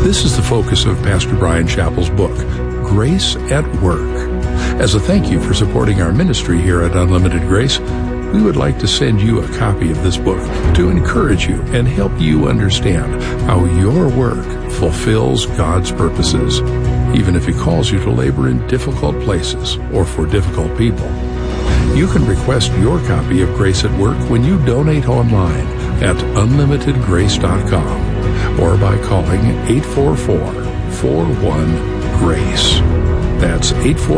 This is the focus of Pastor Bryan Chapell's book, Grace at Work. As a thank you for supporting our ministry here at Unlimited Grace, we would like to send you a copy of this book to encourage you and help you understand how your work fulfills God's purposes, even if He calls you to labor in difficult places or for difficult people. You can request your copy of Grace at Work when you donate online at unlimitedgrace.com or by calling 844-41-GRACE. That's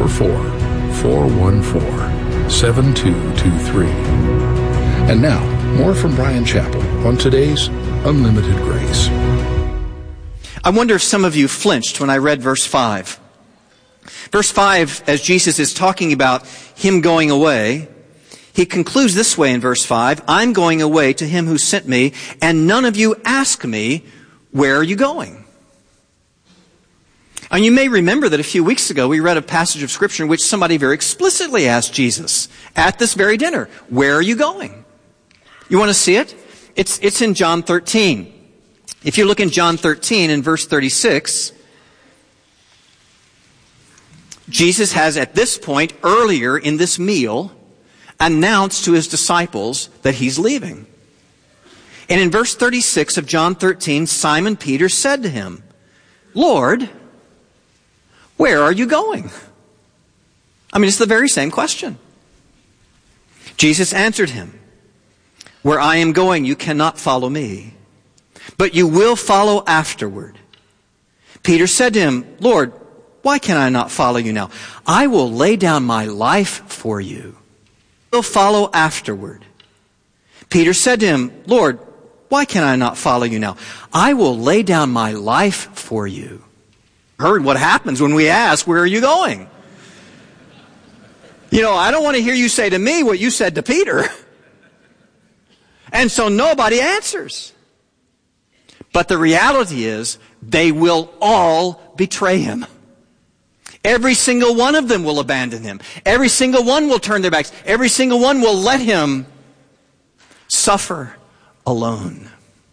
844-414-7223. And now, more from Bryan Chapell on today's Unlimited Grace. I wonder if some of you flinched when I read verse 5. Verse 5, as Jesus is talking about Him going away, He concludes this way in verse 5, I'm going away to Him who sent me, and none of you ask me, where are you going? And you may remember that a few weeks ago we read a passage of Scripture in which somebody very explicitly asked Jesus at this very dinner, where are you going? You want to see it? It's in John 13. If you look in John 13 in verse 36, Jesus has at this point, earlier in this meal, announced to His disciples that He's leaving. And in verse 36 of John 13, Simon Peter said to Him, Lord, where are you going? I mean, it's the very same question. Jesus answered him, where I am going, you cannot follow me, but you will follow afterward. Peter said to him, Lord, why can I not follow you now? I will lay down my life for you. Will follow afterward. Peter said to him, Lord, why can I not follow you now? I will lay down my life for you. Heard what happens when we ask, where are you going? You know, I don't want to hear you say to me what you said to Peter. And so nobody answers. But the reality is, they will all betray Him. Every single one of them will abandon Him. Every single one will turn their backs. Every single one will let Him suffer alone.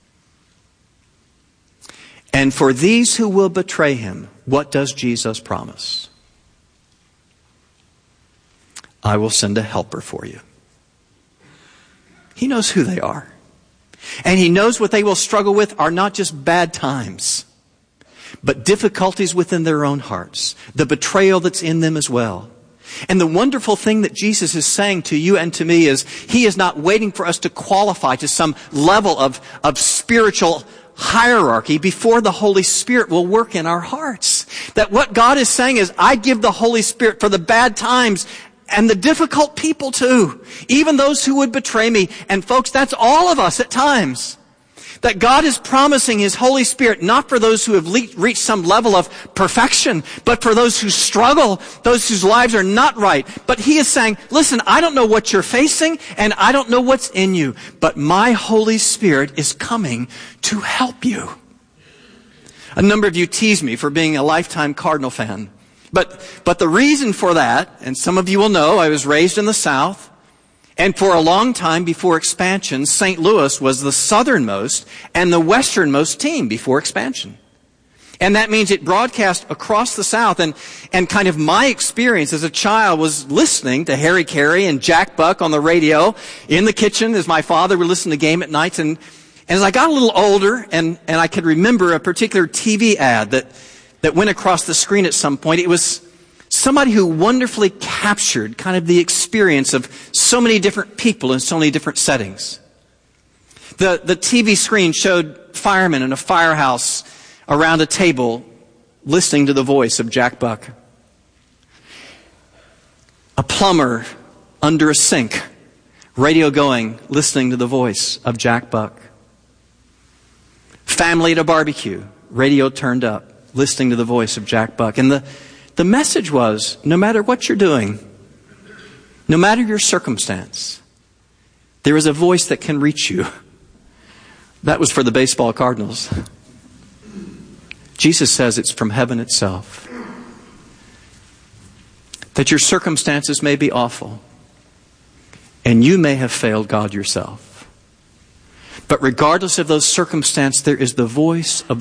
And for these who will betray Him, what does Jesus promise? I will send a helper for you. He knows who they are. And He knows what they will struggle with are not just bad times, but difficulties within their own hearts. The betrayal that's in them as well. And the wonderful thing that Jesus is saying to you and to me is He is not waiting for us to qualify to some level of spiritual hierarchy before the Holy Spirit will work in our hearts. That what God is saying is, I give the Holy Spirit for the bad times and the difficult people too. Even those who would betray me. And folks, that's all of us at times. That God is promising His Holy Spirit not for those who have reached some level of perfection, but for those who struggle, those whose lives are not right. But He is saying, listen, I don't know what you're facing, and I don't know what's in you, but my Holy Spirit is coming to help you. A number of you tease me for being a lifetime Cardinal fan. But the reason for that, and some of you will know, I was raised in the South. And for a long time before expansion, St. Louis was the southernmost and the westernmost team before expansion. And that means it broadcast across the South. And kind of my experience as a child was listening to Harry Carey and Jack Buck on the radio in the kitchen as my father would listen to game at nights. And as I got a little older and I could remember a particular TV ad that went across the screen at some point, it was somebody who wonderfully captured kind of the experience of so many different people in so many different settings. The TV screen showed firemen in a firehouse around a table listening to the voice of Jack Buck. A plumber under a sink, radio going, listening to the voice of Jack Buck. Family at a barbecue, radio turned up, listening to the voice of Jack Buck. And the message was, no matter what you're doing, no matter your circumstance, there is a voice that can reach you. That was for the baseball Cardinals. Jesus says it's from heaven itself. That your circumstances may be awful, and you may have failed God yourself. But regardless of those circumstances, there is the voice of